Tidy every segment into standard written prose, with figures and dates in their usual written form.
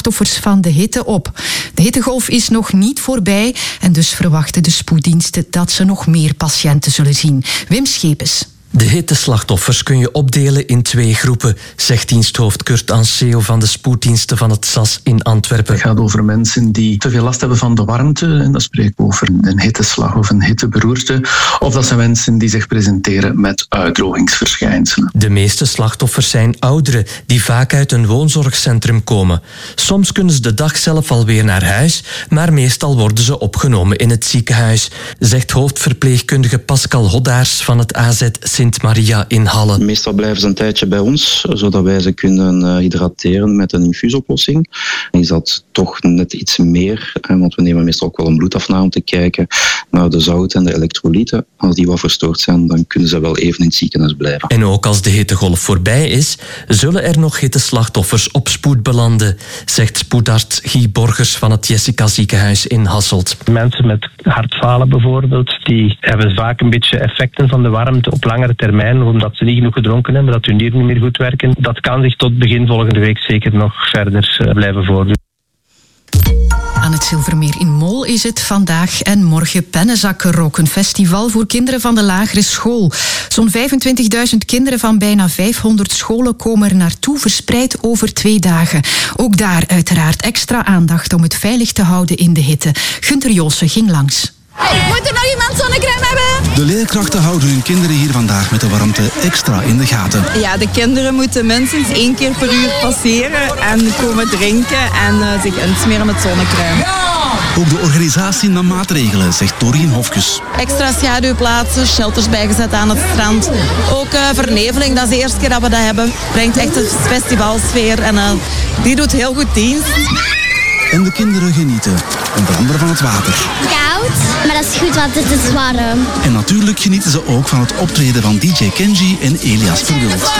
slachtoffers van de hitte op. De hittegolf is nog niet voorbij en dus verwachten de spoeddiensten dat ze nog meer patiënten zullen zien. Wim Schepens. De hitteslachtoffers kun je opdelen in 2 groepen, zegt diensthoofd Kurt Anseo van de spoeddiensten van het SAS in Antwerpen. Het gaat over mensen die te veel last hebben van de warmte. En dat spreken we over een hitteslag of een hitteberoerte. Of dat zijn mensen die zich presenteren met uitdrogingsverschijnselen. De meeste slachtoffers zijn ouderen die vaak uit een woonzorgcentrum komen. Soms kunnen ze de dag zelf alweer naar huis, maar meestal worden ze opgenomen in het ziekenhuis, zegt hoofdverpleegkundige Pascal Hoddaars van het AZ Sint-Maria in Halle. Meestal blijven ze een tijdje bij ons, zodat wij ze kunnen hydrateren met een infuusoplossing. Is dat toch net iets meer, want we nemen meestal ook wel een bloedafname om te kijken naar de zout en de elektrolyten. Als die wat verstoord zijn, dan kunnen ze wel even in het ziekenhuis blijven. En ook als de hittegolf voorbij is, zullen er nog hitteslachtoffers op spoed belanden, zegt spoedarts Guy Borgers van het Jessica ziekenhuis in Hasselt. Mensen met hartfalen bijvoorbeeld, die hebben vaak een beetje effecten van de warmte op langere termijn, omdat ze niet genoeg gedronken hebben, dat hun nieren niet meer goed werken. Dat kan zich tot begin volgende week zeker nog verder blijven voordoen. Aan het Zilvermeer in Mol is het vandaag en morgen Pennenzakkenrock, een festival voor kinderen van de lagere school. Zo'n 25.000 kinderen van bijna 500 scholen komen er naartoe, verspreid over 2 dagen. Ook daar uiteraard extra aandacht om het veilig te houden in de hitte. Gunther Joossen ging langs. Moet er nog iemand zonnecrème hebben? De leerkrachten houden hun kinderen hier vandaag met de warmte extra in de gaten. Ja, de kinderen moeten minstens 1 keer per uur passeren en komen drinken en zich insmeren met zonnecrème. Ook de organisatie nam maatregelen, zegt Dorien Hofkes. Extra schaduwplaatsen, shelters bijgezet aan het strand. Ook verneveling, dat is de eerste keer dat we dat hebben. Brengt echt een festivalsfeer en die doet heel goed dienst. En de kinderen genieten, onder andere van het water. Koud, maar dat is goed, want het is warm. En natuurlijk genieten ze ook van het optreden van DJ Kenji en Elias Verwild.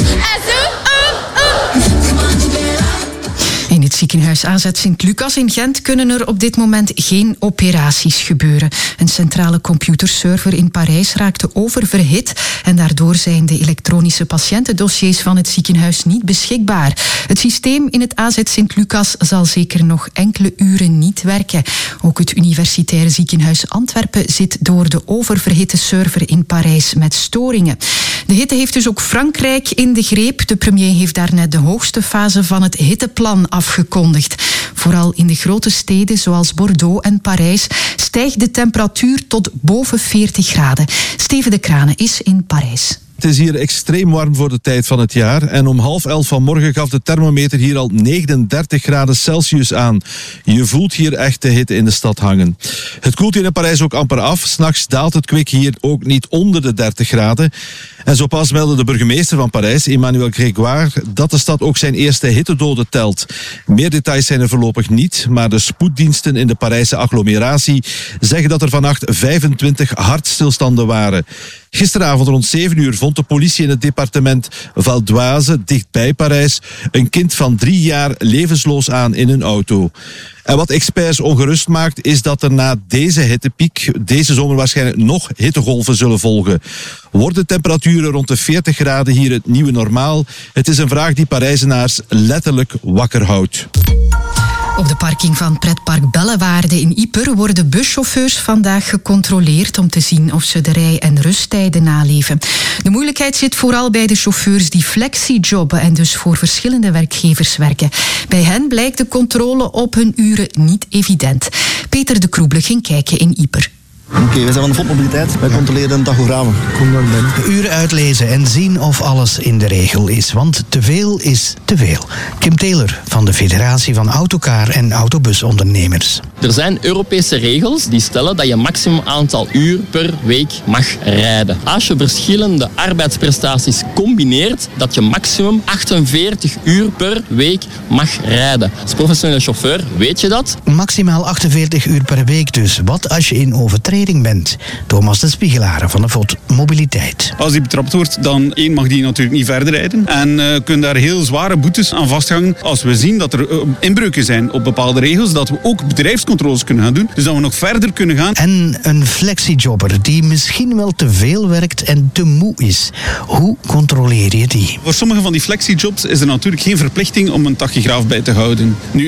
In het ziekenhuis AZ Sint-Lucas in Gent kunnen er op dit moment geen operaties gebeuren. Een centrale computerserver in Parijs raakte oververhit en daardoor zijn de elektronische patiëntendossiers van het ziekenhuis niet beschikbaar. Het systeem in het AZ Sint-Lucas zal zeker nog enkele uren niet werken. Ook het Universitaire Ziekenhuis Antwerpen zit door de oververhitte server in Parijs met storingen. De hitte heeft dus ook Frankrijk in de greep. De premier heeft daarnet de hoogste fase van het hitteplan afgekondigd. Vooral in de grote steden zoals Bordeaux en Parijs stijgt de temperatuur tot boven 40 graden. Steven de Kranen is in Parijs. Het is hier extreem warm voor de tijd van het jaar en om 10:30 vanmorgen gaf de thermometer hier al 39 graden Celsius aan. Je voelt hier echt de hitte in de stad hangen. Het koelt hier in Parijs ook amper af. 's Nachts daalt het kwik hier ook niet onder de 30 graden. En zo pas meldde de burgemeester van Parijs, Emmanuel Grégoire, dat de stad ook zijn eerste hittedoden telt. Meer details zijn er voorlopig niet, maar de spoeddiensten in de Parijse agglomeratie zeggen dat er vannacht 25 hartstilstanden waren. Gisteravond rond 7 uur vond de politie in het departement Val d'Oise, dichtbij Parijs, een kind van 3 jaar levensloos aan in een auto. En wat experts ongerust maakt, is dat er na deze hittepiek deze zomer waarschijnlijk nog hittegolven zullen volgen. Worden temperaturen rond de 40 graden hier het nieuwe normaal? Het is een vraag die Parijzenaars letterlijk wakker houdt. Op de parking van pretpark Bellewaarde in Ieper worden buschauffeurs vandaag gecontroleerd om te zien of ze de rij- en rusttijden naleven. De moeilijkheid zit vooral bij de chauffeurs die flexi-jobben en dus voor verschillende werkgevers werken. Bij hen blijkt de controle op hun uren niet evident. Peter de Kroebele ging kijken in Ieper. Oké, we zijn van de Fondmobiliteit. Wij controleren tachografen. Kom dan binnen. Uren uitlezen en zien of alles in de regel is. Want te veel is te veel. Kim Taylor van de Federatie van Autocar- en Autobusondernemers. Er zijn Europese regels die stellen dat je maximum aantal uur per week mag rijden. Als je verschillende arbeidsprestaties combineert, dat je maximum 48 uur per week mag rijden. Als professionele chauffeur weet je dat. Maximaal 48 uur per week dus. Wat als je in overtreding bent? Thomas de Spiegelaren van de VOT Mobiliteit. Als die betrapt wordt, dan mag die natuurlijk niet verder rijden. En kunnen daar heel zware boetes aan vasthangen. Als we zien dat er inbreuken zijn op bepaalde regels, dat we ook bedrijfscontroles kunnen gaan doen. Dus dat we nog verder kunnen gaan. En een flexijobber die misschien wel te veel werkt en te moe is. Hoe controleer je die? Voor sommige van die flexijobs is er natuurlijk geen verplichting om een tachograaf bij te houden. Nu,